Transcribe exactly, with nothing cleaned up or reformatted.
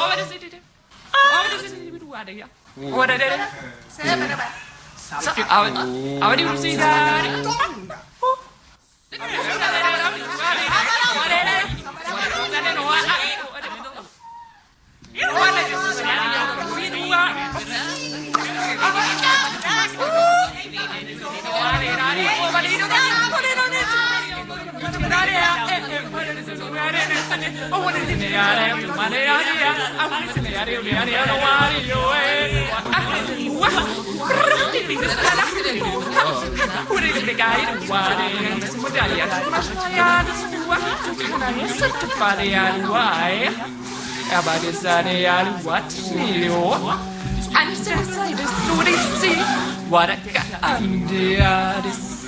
det er det. Åh, det er det, du er det her. Åh, det er det. Så, åh, det vil du sige, der er det. What a